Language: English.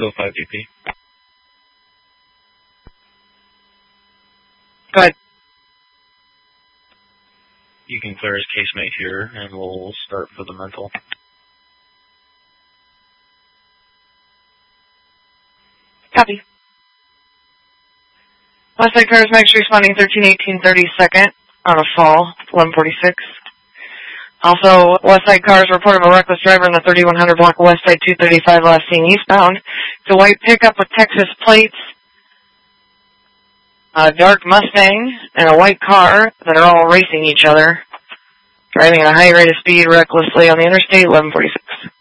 205 DP. Go ahead. You can clear his casemate here, and we'll start for the mental. Copy. Westside cars, Max responding 1318 32nd on a fall, 1146. Also, Westside cars report of a reckless driver in the 3100 block of Westside 235 last seen eastbound. It's a white pickup with Texas plates, a dark Mustang, and a white car that are all racing each other, driving at a high rate of speed recklessly on the interstate, 1146.